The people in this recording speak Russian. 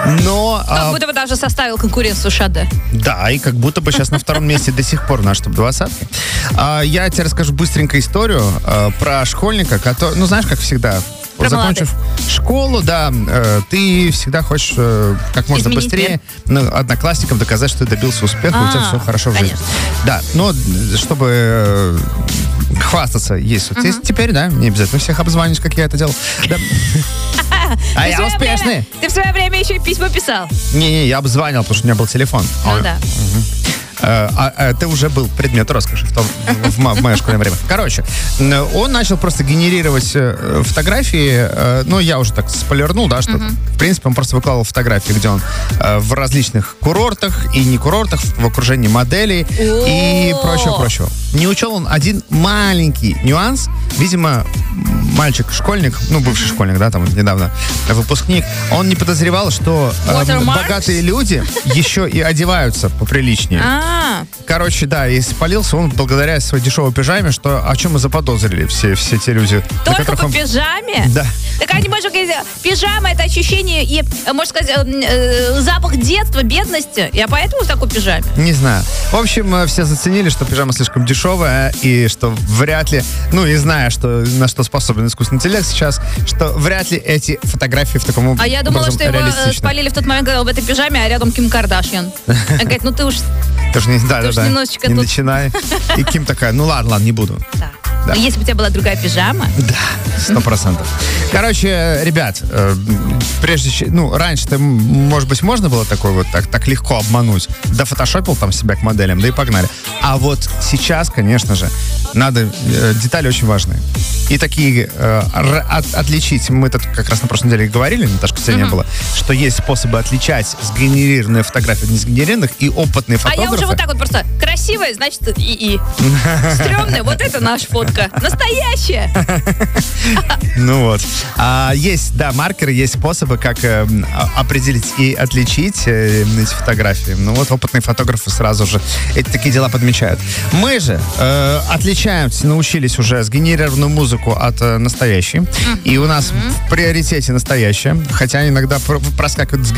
Но... Как будто бы даже составил конкуренцию Шаде. Да, и как будто бы сейчас на втором месте до сих пор наш топ-20. Я тебе расскажу быстренько историю про школьника, который, ну, знаешь, как всегда, закончив школу, да, ты всегда хочешь как можно изменить быстрее одноклассникам доказать, что ты добился успеха, у тебя все хорошо в жизни. Да, но чтобы хвастаться есть соцсети теперь, да, не обязательно всех обзванивать, как я это делал. Да. А я успешный. Ты в свое время еще и письма писал. Не-не, я обзванивал, потому что у меня был телефон. Ну да. Это уже был предмет роскоши в мое школьное время. Короче, он начал просто генерировать фотографии. Ну, я уже так спойлернул, да, что, в принципе, он просто выкладывал фотографии, где он в различных курортах и не курортах, в окружении моделей и прочего. Не учел он один маленький нюанс. Видимо, мальчик-школьник, ну, бывший школьник, да, там недавно выпускник, он не подозревал, что богатые люди еще и одеваются поприличнее. Короче, да, и спалился он благодаря своей дешевой пижаме, что о чем мы заподозрили все те люди. Только по пижаме? Да. Так они, может говорить, пижама — это ощущение и, можно сказать, запах детства, бедности. Я поэтому в такой пижаме? Не знаю. В общем, все заценили, что пижама слишком дешевая, и что вряд ли, ну и зная, что на что способен искусственный интеллект сейчас, что вряд ли эти фотографии в таком образом я думала, что его спалили в тот момент, когда он в этой пижаме, а рядом Ким Кардашьян. Она говорит, ну ты уж... Не начинай. И Ким такая, ну ладно, не буду. Да. Если бы у тебя была другая пижама. Да, 100%. Короче, ребят, прежде чем, раньше-то, может быть, можно было такой вот так легко обмануть. Да фотошопил там себя к моделям, да и погнали. А вот сейчас, конечно же, надо, детали очень важные. И такие отличить, мы тут как раз на прошлой неделе говорили, Наташка, тебя не было, что есть способы отличать сгенерированные фотографии от несгенерированных, и опытные фотографы. А я уже вот так вот просто, красивая, значит, ИИ. Стрёмная, вот это наша фотка. Настоящая. Ну вот. Есть, да, маркеры, есть способы, как определить и отличить эти фотографии. Ну вот опытные фотографы сразу же такие дела подмечают. Мы же отличаемся, научились уже сгенерированную музыку от настоящей. И у нас в приоритете настоящая. Хотя иногда проскакивают